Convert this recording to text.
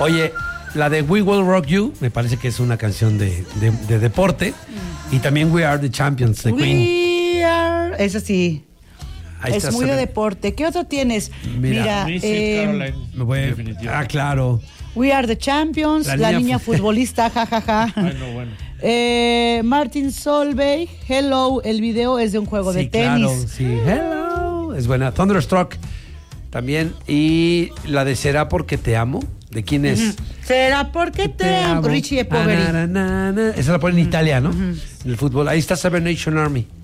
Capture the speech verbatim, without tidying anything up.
Oye, la de We Will Rock You, me parece que es una canción de, de, de deporte. Y también We Are the Champions de Queen. We are... Esa sí. Ahí es está, muy de se ve. deporte. ¿Qué otro tienes? Mira, Mira, Miss eh, Caroline. Me voy a- Definitivamente. Ah, claro. We Are the Champions, La la, niña niña fu- futbolista, jajaja. Ay, no, bueno. Eh, Martin Solveig, Hello, el video es de un juego de Sí, tenis. claro, sí. Hello. Es buena. Thunderstruck también. Y la de Será porque te amo. ¿De quién es? ¿Será porque te, amo? Richie e Poveri. Ah, na, na, na, na. Esa la ponen en Italia, ¿no? En el fútbol. Ahí está Seven Nation Army.